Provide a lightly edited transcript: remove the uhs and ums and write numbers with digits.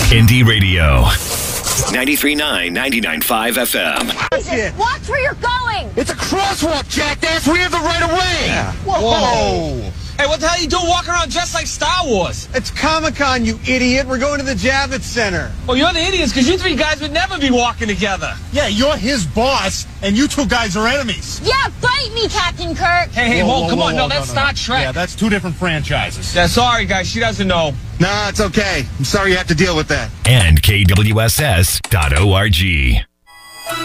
Indie Radio. 93.9, 99.5 FM. Watch where you're going! It's a crosswalk, jackass! We have the right of way! Yeah. Whoa! Hey, what the hell are you doing walking around dressed like Star Wars? It's Comic-Con, you idiot! We're going to the Javits Center. Well, you're the idiots because you three guys would never be walking together. Yeah, you're his boss, and you two guys are enemies. Yeah, bite me, Captain Kirk! Hey, come on. No, that's Star Trek. Yeah, that's two different franchises. Yeah, sorry, guys. She doesn't know. Nah, it's okay. I'm sorry you have to deal with that. And KWSS.org.